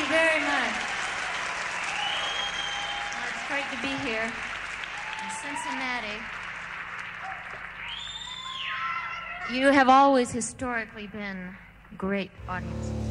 you very much. Well, it's great to be here in Cincinnati. You have always historically been great audiences.